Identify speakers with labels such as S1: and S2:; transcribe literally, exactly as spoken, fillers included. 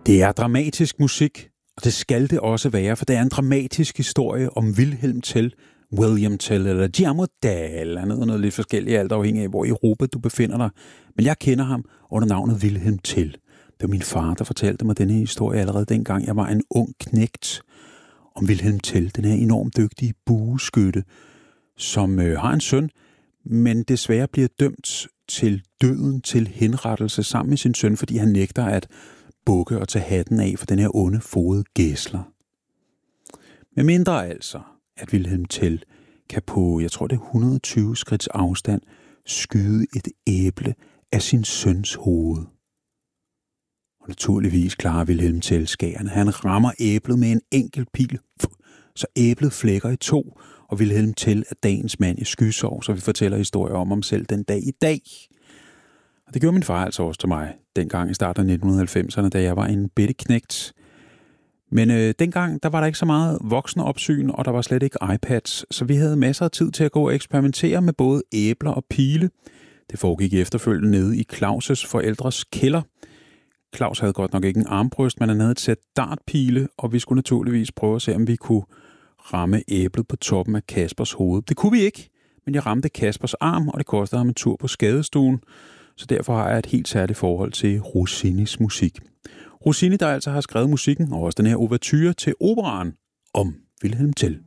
S1: Det er dramatisk musik, og det skal det også være, for det er en dramatisk historie om Wilhelm Tell, William Tell eller Guillermo Tell. Han hedder noget lidt forskelligt, alt afhængig af, hvor i Europa du befinder dig. Men jeg kender ham under navnet Wilhelm Tell. Det var min far, der fortalte mig denne historie allerede dengang jeg var en ung knægt. Om Wilhelm Tell, den her enormt dygtige bueskytte, som øh, har en søn, men desværre bliver dømt til døden, til henrettelse sammen med sin søn, fordi han nægter at bukke og tage hatten af for den her onde fodede gæsler. Med mindre altså, at Wilhelm Tell kan på, jeg tror det er et hundrede og tyve skridts afstand, skyde et æble af sin søns hoved. Og naturligvis klarer Wilhelm Tell skærene. Han rammer æblet med en enkelt pil, så æblet flækker i to, og Wilhelm Tell er dagens mand i skysår, så vi fortæller historier om ham selv den dag i dag. Og det gjorde min far altså også til mig, dengang i starten af nitten halvfemserne, da jeg var en bitte knægt. Men øh, dengang, der var der ikke så meget voksenopsyn, og der var slet ikke iPads, så vi havde masser af tid til at gå og eksperimentere med både æbler og pile. Det foregik efterfølgende nede i Claus' forældres kælder. Claus havde godt nok ikke en armbryst, men han havde et sæt dartpile, og vi skulle naturligvis prøve at se, om vi kunne ramme æblet på toppen af Kaspers hoved. Det kunne vi ikke, men jeg ramte Kaspers arm, og det kostede ham en tur på skadestuen, så derfor har jeg et helt særligt forhold til Rossinis musik. Rossini, der altså har skrevet musikken, og også den her ouverture til operaen om Wilhelm Tell.